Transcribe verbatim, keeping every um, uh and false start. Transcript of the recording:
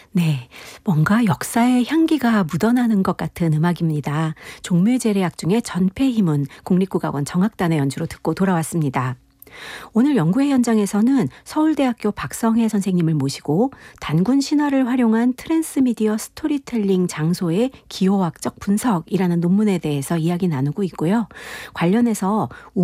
네, 뭔가 역사의 향기가 묻어나는 것 같은 음악입니다. 종묘제례악 중에 전폐희문 국립국악원 정악단의 연주로 듣고 돌아왔습니다. 오늘 연구회 현장에서는 서울대학교 박성혜 선생님을 모시고 단군 신화를 활용한 트랜스미디어 스토리텔링 장소의 기호학적 분석이라는 논문에 대해서 이야기 나누고 있고요. 관련해서